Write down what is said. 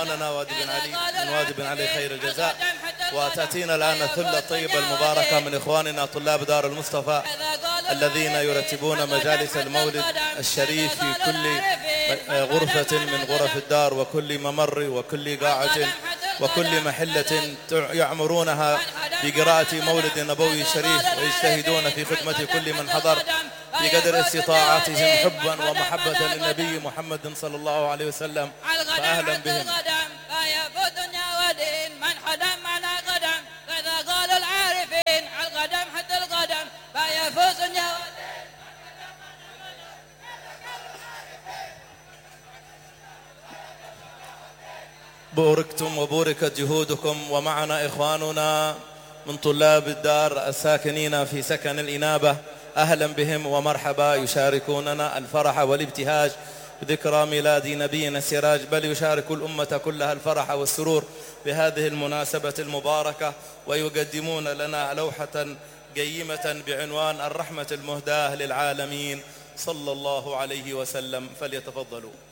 أنا وادي بن علي من وادي بن علي خير الجزاء. وتأتينا الآن الثلة الطيبة المباركة من إخواننا طلاب دار المصطفى الذين يرتبون مجالس المولد الشريف في كل غرفة من غرف الدار وكل ممر وكل قاعة وكل محلة يعمرونها بقراءة مولد نبوي شريف ويجتهدون في خدمة كل من حضر بقدر استطاعتهم حبا ومحبة للنبي محمد صلى الله عليه وسلم، فأهلا بهم. بوركتم وبوركت جهودكم. ومعنا إخواننا من طلاب الدار الساكنين في سكن الإنابة، أهلا بهم ومرحبا، يشاركوننا الفرح والابتهاج بذكرى ميلاد نبينا السراج، بل يشارك الأمة كلها الفرح والسرور بهذه المناسبة المباركة، ويقدمون لنا لوحة قيمة بعنوان الرحمة المهداة للعالمين صلى الله عليه وسلم. فليتفضلوا.